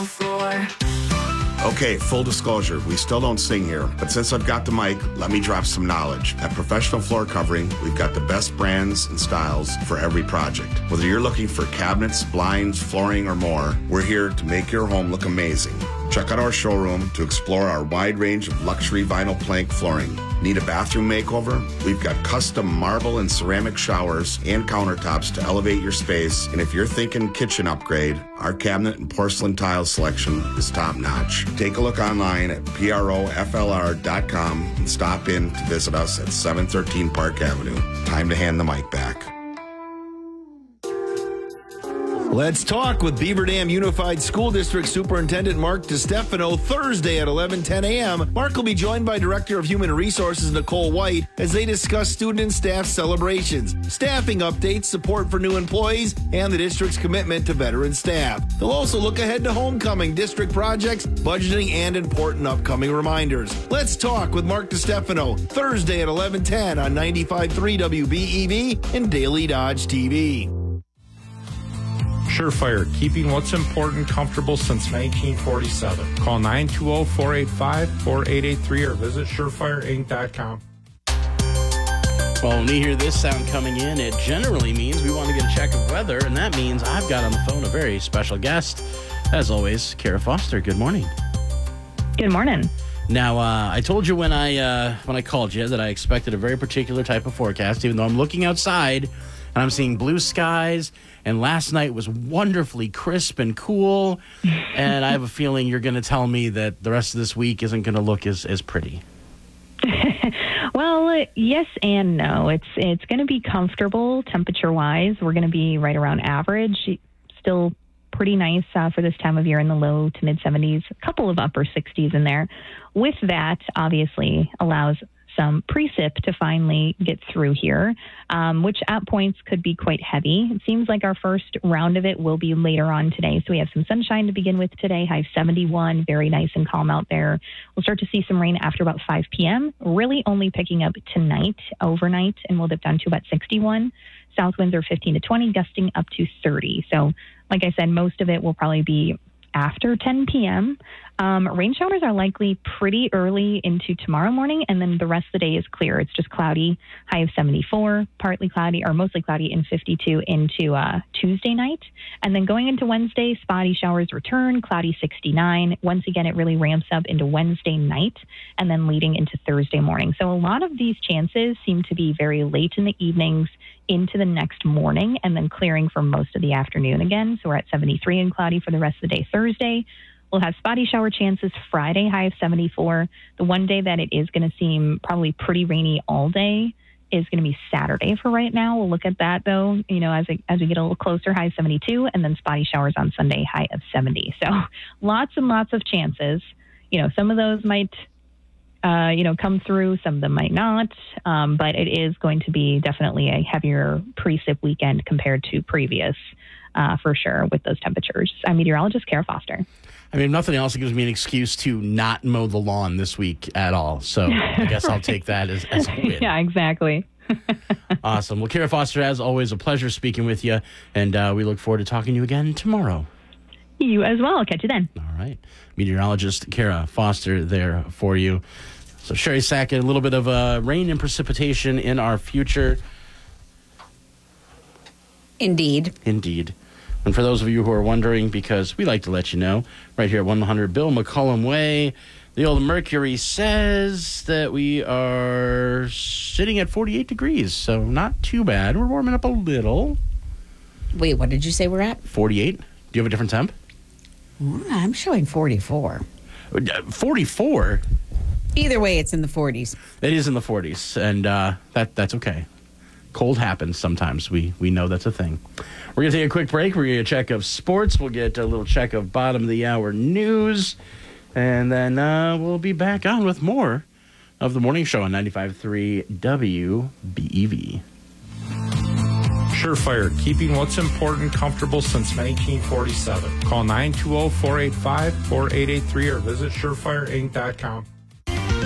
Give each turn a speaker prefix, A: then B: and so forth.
A: professional floor.
B: Okay, full disclosure, we still don't sing here, but since I've got the mic, let me drop some knowledge. At Professional Floor Covering, we've got the best brands and styles for every project. Whether you're looking for cabinets, blinds, flooring, or more, we're here to make your home look amazing. Check out our showroom to explore our wide range of luxury vinyl plank flooring. Need a bathroom makeover? We've got custom marble and ceramic showers and countertops to elevate your space. And if you're thinking kitchen upgrade, our cabinet and porcelain tile selection is top notch. Take a look online at proflr.com and stop in to visit us at 713 Park Avenue. Time to hand the mic back.
C: Let's talk with Beaver Dam Unified School District Superintendent Mark DiStefano Thursday at 11:10 a.m. Mark will be joined by Director of Human Resources Nicole White as they discuss student and staff celebrations, staffing updates, support for new employees, and the district's commitment to veteran staff. They'll also look ahead to homecoming, district projects, budgeting, and important upcoming reminders. Let's talk with Mark DiStefano Thursday at 11:10 on 95.3 WBEV and Daily Dodge TV.
D: Surefire, keeping what's important comfortable since 1947. Call 920-485-4883 or visit surefireinc.com.
E: Well, when we hear this sound coming in, it generally means we want to get a check of weather, and that means I've got on the phone a very special guest. As always, Kara Foster. Good morning.
F: Good morning.
E: Now, I told you when I called you that I expected a very particular type of forecast, even though I'm looking outside and I'm seeing blue skies, and last night was wonderfully crisp and cool, and I have a feeling you're going to tell me that the rest of this week isn't going to look as pretty.
F: Well, yes and no. It's going to be comfortable temperature-wise. We're going to be right around average. Still pretty nice for this time of year in the low to mid-70s, a couple of upper 60s in there. With that, obviously, allows some precip to finally get through here, which at points could be quite heavy. It seems like our first round of it will be later on today. So we have some sunshine to begin with today, high 71, very nice and calm out there. We'll start to see some rain after about 5 p.m., really only picking up tonight, overnight, and we'll dip down to about 61. South winds are 15 to 20, gusting up to 30. So like I said, most of it will probably be after 10 p.m. Rain showers are likely pretty early into tomorrow morning, and then the rest of the day is clear. It's just cloudy, high of 74, partly cloudy or mostly cloudy in 52 into Tuesday night. And then going into Wednesday, spotty showers return, cloudy 69. Once again, it really ramps up into Wednesday night and then leading into Thursday morning. So a lot of these chances seem to be very late in the evenings into the next morning and then clearing for most of the afternoon again. So we're at 73 and cloudy for the rest of the day Thursday. We'll have spotty shower chances Friday, high of 74. The one day that it is going to seem probably pretty rainy all day is going to be Saturday for right now. We'll look at that, though, as we get a little closer, high of 72, and then spotty showers on Sunday, high of 70. So lots and lots of chances. Some of those might come through. Some of them might not. But it is going to be definitely a heavier precip weekend compared to previous, for sure, with those temperatures. I'm meteorologist Kara Foster.
E: I mean, if nothing else, it gives me an excuse to not mow the lawn this week at all. So I guess I'll take that as a win.
F: Yeah, exactly.
E: Awesome. Well, Kara Foster, as always, a pleasure speaking with you. And we look forward to talking to you again tomorrow.
F: You as well. I'll catch you then.
E: All right. Meteorologist Kara Foster there for you. So Sherry Sackett, a little bit of rain and precipitation in our future.
G: Indeed.
E: And for those of you who are wondering, because we like to let you know, right here at 100 Bill McCollum Way, the old Mercury says that we are sitting at 48 degrees, so not too bad. We're warming up a little.
G: Wait, what did you say we're at?
E: 48. Do you have a different temp?
G: I'm showing 44.
E: 44?
G: Either way, it's in the 40s.
E: It is in the 40s, and that's okay. Cold happens sometimes. We know that's a thing. We're going to take a quick break. We're going to get a check of sports. We'll get a little check of bottom of the hour news. And then we'll be back on with more of the morning show on 95.3 WBEV.
D: Surefire, keeping what's important comfortable since 1947. Call 920-485-4883 or visit surefireinc.com.